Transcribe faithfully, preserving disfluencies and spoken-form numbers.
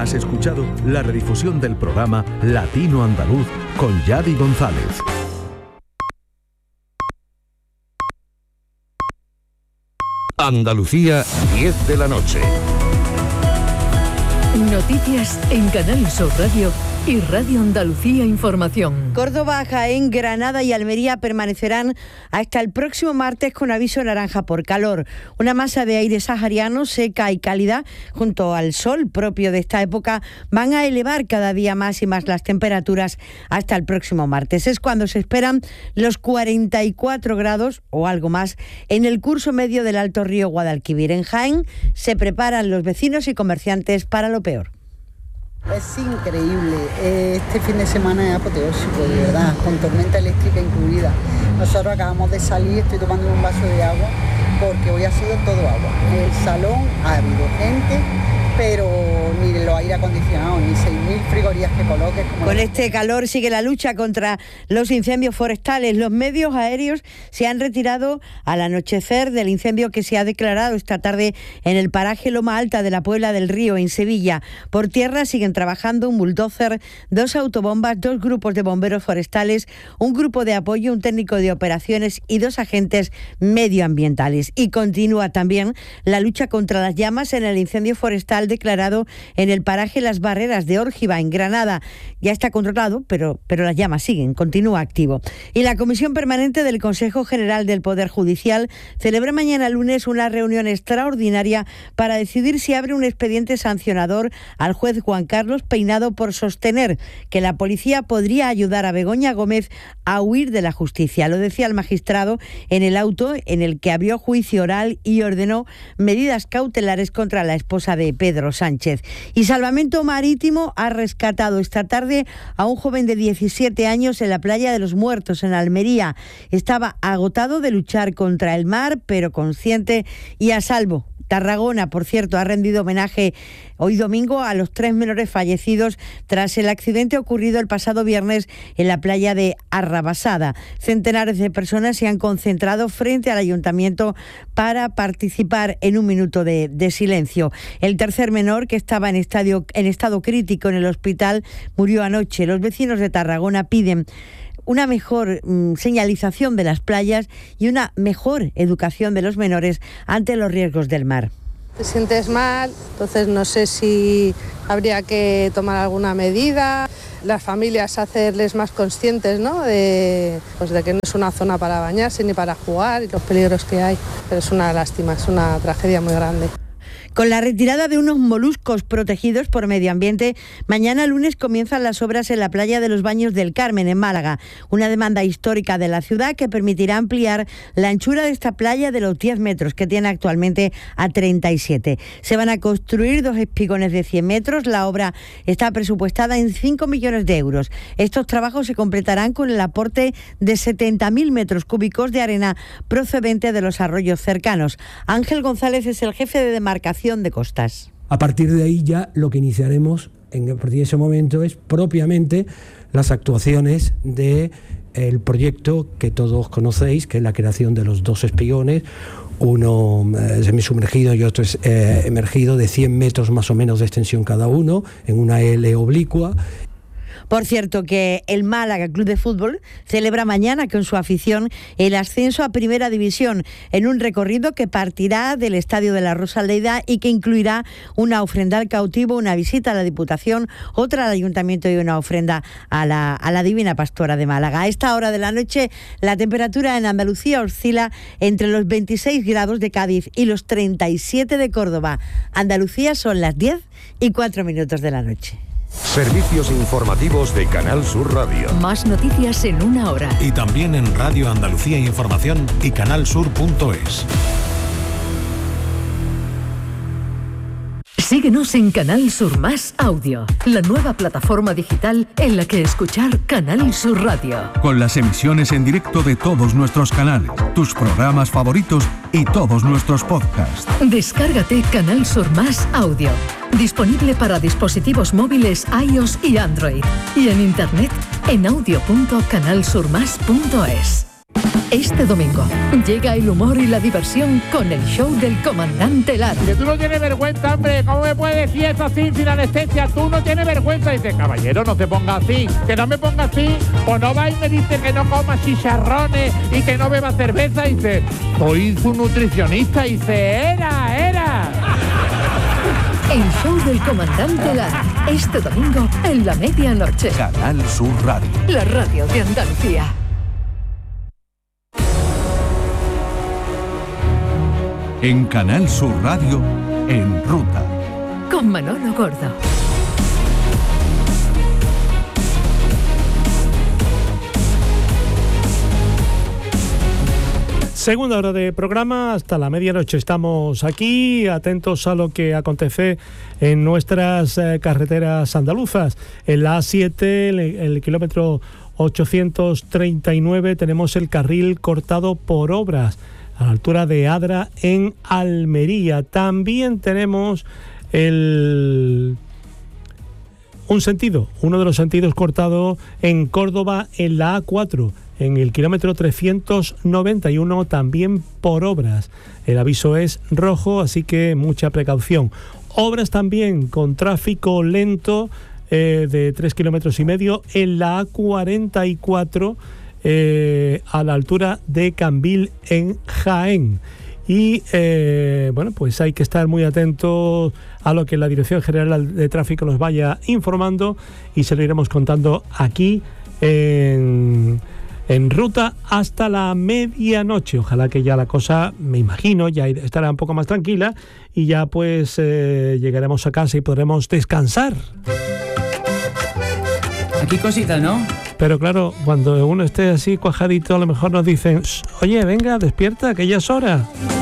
Has escuchado la redifusión del programa Latino Andaluz con Yadi González. Andalucía, diez de la noche. Noticias en Canal Sur Radio y Radio Andalucía Información. Córdoba, Jaén, Granada y Almería permanecerán hasta el próximo martes con aviso naranja por calor. Una masa de aire sahariano seca y cálida junto al sol propio de esta época van a elevar cada día más y más las temperaturas hasta el próximo martes. Es cuando se esperan los cuarenta y cuatro grados o algo más en el curso medio del Alto Río Guadalquivir. En Jaén se preparan los vecinos y comerciantes para lo peor. Es increíble, este fin de semana es apoteósico, de verdad, con tormenta eléctrica incluida. Nosotros acabamos de salir, estoy tomando un vaso de agua porque hoy ha sido todo agua. En el salón ha habido gente, pero ni los aire acondicionados, ni seis mil frigorías que coloques. Como Con este calor sigue la lucha contra los incendios forestales. Los medios aéreos se han retirado al anochecer del incendio que se ha declarado esta tarde en el paraje Loma Alta de la Puebla del Río, en Sevilla. Por tierra siguen trabajando un bulldozer, dos autobombas, dos grupos de bomberos forestales, un grupo de apoyo, un técnico de operaciones y dos agentes medioambientales. Y continúa también la lucha contra las llamas en el incendio forestal declarado en el paraje Las Barreras de Órgiva, en Granada. Ya está controlado, pero, pero las llamas siguen, continúa activo. Y la Comisión Permanente del Consejo General del Poder Judicial celebra mañana lunes una reunión extraordinaria para decidir si abre un expediente sancionador al juez Juan Carlos Peinado por sostener que la policía podría ayudar a Begoña Gómez a huir de la justicia. Lo decía el magistrado en el auto en el que abrió juicio oral y ordenó medidas cautelares contra la esposa de Pedro Sánchez. Y Salvamento Marítimo ha rescatado esta tarde a un joven de diecisiete años en la playa de los Muertos, en Almería. Estaba agotado de luchar contra el mar, pero consciente y a salvo. Tarragona, por cierto, ha rendido homenaje hoy domingo a los tres menores fallecidos tras el accidente ocurrido el pasado viernes en la playa de Arrabasada. Centenares de personas se han concentrado frente al ayuntamiento para participar en un minuto de, de silencio. El tercer menor, que estaba en, estadio, en estado crítico en el hospital, murió anoche. Los vecinos de Tarragona piden una mejor mmm, señalización de las playas y una mejor educación de los menores ante los riesgos del mar. Te sientes mal, entonces no sé si habría que tomar alguna medida. Las familias hacerles más conscientes, ¿no? de, pues de que no es una zona para bañarse ni para jugar y los peligros que hay. Pero es una lástima, es una tragedia muy grande. Con la retirada de unos moluscos protegidos por Medio Ambiente, mañana lunes comienzan las obras en la playa de los Baños del Carmen, en Málaga. Una demanda histórica de la ciudad que permitirá ampliar la anchura de esta playa de los diez metros que tiene actualmente a treinta y siete. Se van a construir dos espigones de cien metros. La obra está presupuestada en cinco millones de euros. Estos trabajos se completarán con el aporte de setenta mil metros cúbicos de arena procedente de los arroyos cercanos. Ángel González es el jefe de demarcación de costas. A partir de ahí ya lo que iniciaremos en a partir de ese momento es propiamente las actuaciones de el proyecto que todos conocéis, que es la creación de los dos espigones, uno eh, semisumergido y otro es, eh, emergido, de cien metros más o menos de extensión cada uno, en una L oblicua. Por cierto, que el Málaga Club de Fútbol celebra mañana con su afición el ascenso a Primera División en un recorrido que partirá del Estadio de la Rosaleda y que incluirá una ofrenda al cautivo, una visita a la Diputación, otra al Ayuntamiento y una ofrenda a la, a la Divina Pastora de Málaga. A esta hora de la noche la temperatura en Andalucía oscila entre los veintiséis grados de Cádiz y los treinta y siete de Córdoba. Andalucía son las diez y cuatro minutos de la noche. Servicios informativos de Canal Sur Radio. Más noticias en una hora. Y también en Radio Andalucía Información y canal sur punto es. Síguenos en Canal Sur Más Audio, la nueva plataforma digital en la que escuchar Canal Sur Radio. Con las emisiones en directo de todos nuestros canales, tus programas favoritos y todos nuestros podcasts. Descárgate Canal Sur Más Audio, disponible para dispositivos móviles iOS y Android, y en internet en audio punto canal sur más punto es. Este domingo llega el humor y la diversión con el show del comandante Lara. Que tú no tienes vergüenza, hombre. ¿Cómo me puedes decir eso así, sin anestesia? Tú no tienes vergüenza. Y dice, caballero, no te pongas así. Que no me pongas así. Pues no va y me dice que no coma chicharrones y que no beba cerveza. Y dice, soy su nutricionista. Y dice, era, era. El show del comandante Lara. Este domingo en la medianoche. Canal Sur Radio. La radio de Andalucía. En Canal Sur Radio, En Ruta. Con Manolo Gordo. Segunda hora de programa, hasta la medianoche estamos aquí, atentos a lo que acontece en nuestras eh, carreteras andaluzas. En la A siete, el, el kilómetro ochocientos treinta y nueve, tenemos el carril cortado por obras a la altura de Adra en Almería. También tenemos el... un sentido, uno de los sentidos cortado en Córdoba en la A cuatro, en el kilómetro trescientos noventa y uno, también por obras. El aviso es rojo, así que mucha precaución. Obras también con tráfico lento eh, de tres kilómetros y medio en la A cuarenta y cuatro, eh, a la altura de Cambil en Jaén. Y eh, bueno, pues hay que estar muy atentos a lo que la Dirección General de Tráfico nos vaya informando y se lo iremos contando aquí en, en ruta hasta la medianoche. Ojalá que ya la cosa, me imagino, ya estará un poco más tranquila y ya pues eh, llegaremos a casa y podremos descansar. Aquí cosita, ¿no? Pero claro, cuando uno esté así cuajadito, a lo mejor nos dicen, oye, venga, despierta, que ya es hora.